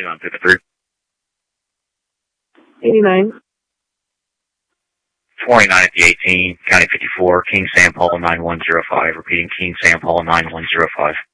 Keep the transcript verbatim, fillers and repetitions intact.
Information on fifty-three. eighty-nine. twenty-nine at the eighteen, County fifty-four, King Sam Paul nine one zero five. Repeating, King Sam Paul nine one zero five.